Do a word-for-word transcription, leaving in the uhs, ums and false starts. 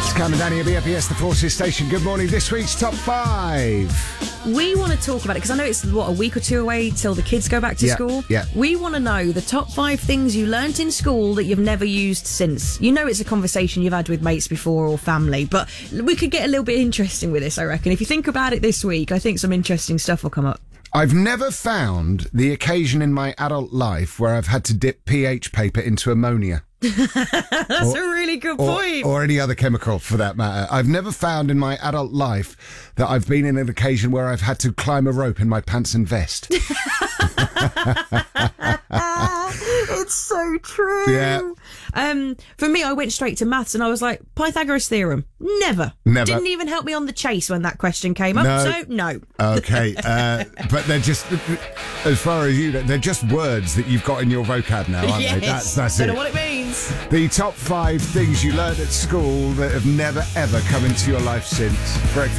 Cam and Danny at B F P S, the Forces Station. Good morning. This week's top five. We want to talk about it because I know it's, what, a week or two away till the kids go back to Yeah, school? yeah. We want to know the top five things you learnt in school that you've never used since. You know it's a conversation you've had with mates before or family, but we could get a little bit interesting with this, I reckon. If you think about it this week, I think some interesting stuff will come up. I've never found the occasion in my adult life where I've had to dip pH paper into ammonia. That's or, a really good or, point. Or any other chemical, for that matter. I've never found in my adult life that I've been in an occasion where I've had to climb a rope in my pants and vest. It's so true. Yeah. Um, for me, I went straight to maths and I was like, Pythagoras theorem. Never. Never. Didn't even help me on the chase when that question came up. No. So, no. Okay, uh, but they're just, as far as you know, they're just words that you've got in your vocab now, aren't Yes. they? That's, that's Don't it. know what it means. The top five things you learned at school that have never, ever come into your life since. Breakfast